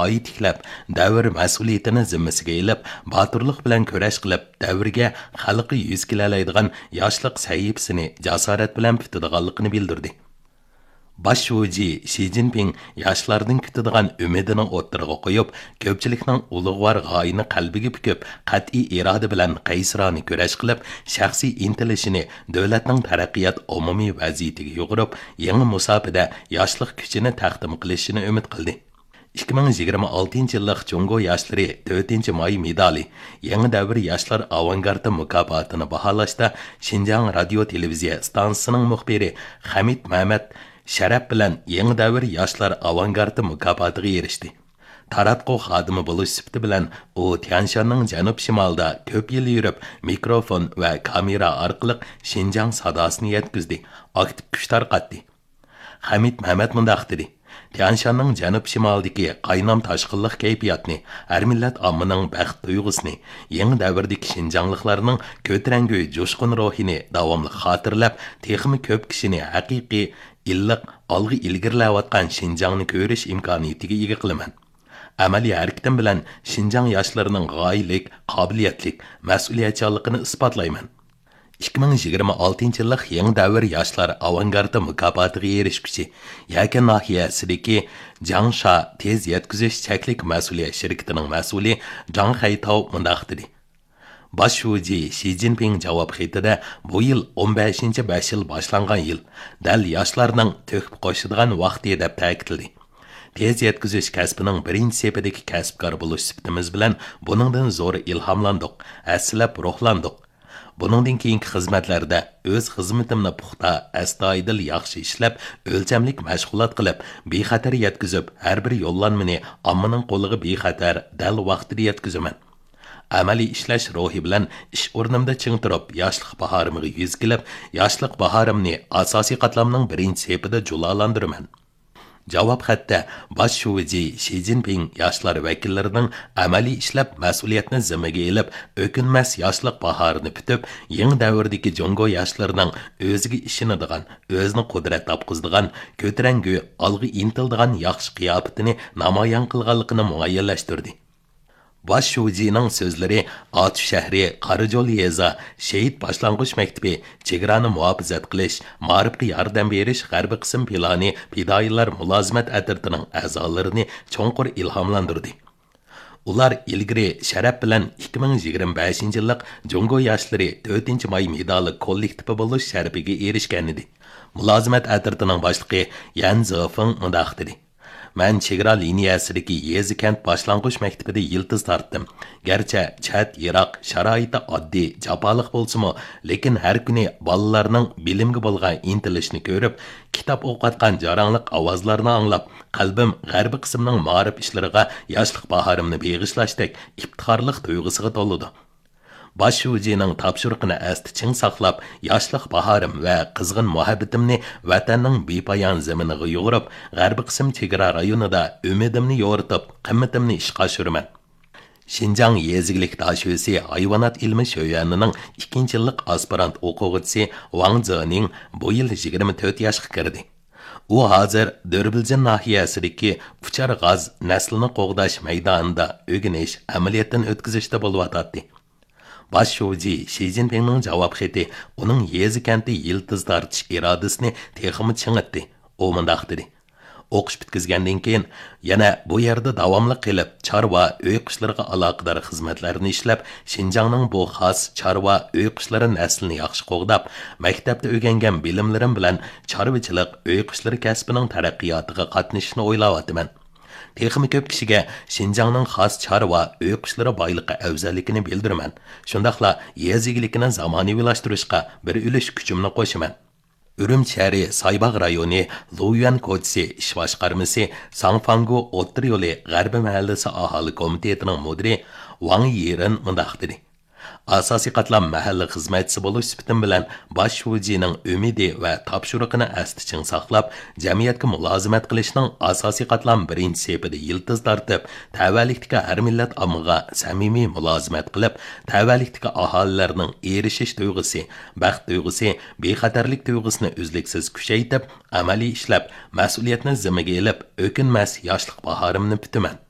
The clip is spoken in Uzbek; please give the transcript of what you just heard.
g'oya tiklab, davr mas'uliyatini zimmasiga ilib, boturlik bilan kurash qilib, davrga xalqi yuz kelaydigan yoshlik sahifasini jasorat bilan bitadiganligini bildirdi. Baş şuji Xi Jinping yoshlarning kutadigan umidini o'ttirg'a qo'yib, ko'pchilikning ulug'vor g'oyini qalbiga pukib, qat'iy iroda bilan qaysirona kurash qilib, shaxsiy intilishini davlatning taraqqiyot umumiy vaziyatiga yo'g'irib, yangi musofada yoshlik kuchini taqdim qilishini umid qildi. 2026 yillik Jungo yoshlari 4-may medali, yangi davr yoshlar avangardi mukofotini baholashda Xinjiang radio televiziya stansiyasining muxbiri Hamid Mahmad sharaf bilan yangi davr yoshlar avangardi mukofotiga erishdi. Taratqu xodimi bo'lish sifati bilan u Tianshanning janub-shimolida ko'p yil yurib, mikrofon va kamera orqali Xinjiang sadosini yetkazdi, aktiv kuch tarqatdi. Hamid Mahmad mundaq dedi: Tianshanning janub-shimolidagi qaynam tashqinlik kayfiyatni, har millat ommaning baxt tuyg'usini, yangi davrdagi Xinjiangliklarning ko'tarangi jo'shqin ruhini davomli xotirlab, texmi ko'p kishini haqiqiy illiq olg'i ilgirlayotgan Xinjiangni ko'rish imkoniyatiga ega qilaman. Amaliy harakatim bilan Xinjiang yoshlarining g'oyalik, qobiliyatlik, mas'uliyatchanligini isbotlayman. 2026 yillik yangi davr yoshlar avangardi mukofotiga erishguchi Yakan nahiyasidagi Jangsha tez yetkazish cheklik mas'uliyat shirkatining mas'uli Zhang Haitao mundaq dedi: Baş şuji Xi Jinping javob xatida bu yil 15-5 yil boshlangan yil, dal yoshlarning to'kib qo'shadigan vaqti deb ta'kidladi. Tez yetkazish kasbining birinchi sepidagi kasbkor bo'lish sifatimiz bilan buningdan zo'r ilhomlandik, aslab ruhlandik. Buningdan keyingi xizmatlarda o'z xizmatimni puxta, astoydil yaxshi ishlab, o'lchamlik mashg'ulot qilib, bexatar yetkazib, har bir yo'llanmani ommaning qo'liga bexatar, dal vaqtida yetkazaman. Amaliy ishlash ruhi bilan ish o'rnimda ching turib, yoshlik bahorimga yuz kelib, yoshlik bahorimni asosiy qatlamning birinchi sepida julalandiraman. Javob xatda Baş şuji Xi Jinping yoshlar vakillarining amaliy ishlab mas'uliyatni zimmaga ilib, o'kinmas yoshlik bahorini bitib, yangi davrdagi Jungo yoshlarining o'ziga ishonadigan, o'zini qudrat topqizadigan, ko'tarangi, olg'a intiladigan yaxshi qiyofatini namoyon qilganligini muayyanlashtirdi. Baş şujining so'zlari Atu shahri Qarajol yeza Shehid boshlang'ich maktabi chegarani muhofazat qilish, ma'rifga yordam berish g'arbiy qism plani fidoyilar mulozimat atritining a'zolarini cho'nqur ilhomlantirdi. Ular ilgari sharaf bilan 2025 yillik Jungo yoshlari 4-may medali kollektivi bo'lish sharafiga erishgan edi. Mulozimat atritining boshlig'i Yan Zefeng mundaq dedi: Men chegara liniyasidagi yezi kent boshlang'ich maktabida yildiz tortdim. Garchi chat, yiroq, sharoiti oddiy, jafoliq bo'lsa-mu, lekin har kuni bolalarning bilimga bo'lgan intilishni ko'rib, kitob o'qiyotgan jarangliq ovozlarni anglab, qalbim g'arbiy qismning ma'rif ishlariga yoshlik bahorimni beg'ishlashdek iftixorlik tuyg'usiga to'ldi. Baş şujining topshiriqini asti ching saqlab, yoshlik bahorim va qizg'in muhabbatimni vatanning bepoyon zaminiga yo'g'irib, g'arbiy qism chegara rayonida umidimni yo'ritib, qimmatimni ishga oshiraman. Xinjiang yezigilik dashösi hayvanot ilmi sho'yanining 2-yillik aspirant o'quvchisi Wang Zining bu yil 24 yoshga kirdi. U hozir Dörbiljan nahiyasidagi uchar g'az naslini qo'g'dash maydonida o'rganish, amaliyotdan o'tkazishda bo'layotdi. Baş şuji Xi Jinpingning javob xati uning yezi kenti yildiz tortish irodasini texmi chingitdi. U mundaq dedi: O'qish bitkizgandan keyin yana bu yerda davomli qilib, chorva, uy qishlariga aloqador xizmatlarni ishlab, Xinjiangning bu xos chorva, uy qishlari naslini yaxshi qo'g'dab, maktabda o'rgangan bilimlarim bilan chorvachilik, uy qishlari kasbining taraqqiyotiga qatnashishni o'ylayapman. Texmi ko'p kishiga Xinjiangning xos chorva, uy qishlari boyligi afzalligini bildiraman. Shundaqla yez egiligini zamonaviylashtirishga bir ulush kuchimni qo'shaman. Ürüm shahri Saybaq rayoni Luyuan ko'chasi ish boshqarmasi Sangfangu o'ttir yo'li g'arbi mahallasi aholi komitetining mudiri Wang Yiren mundaq dedi: Asosiy qatlam mahalla xizmatchisi bo'lish sifatim bilan Baş şujining umidi va topshiriqini asti ching saqlab, jamiyatga mulozimat qilishning asosiy qatlam birinchi sepida yildiz tortib, tavallikdagi har millat ommaga samimiy mulozimat qilib, tavallikdagi aholilarning erishish tuyg'usi, baxt tuyg'usi, bexatarlik tuyg'usini uzluksiz kuchaytirib, amaliy ishlab, mas'uliyatni zimmaga ilib, o'kinmas yoshlik bahorimni bitaman.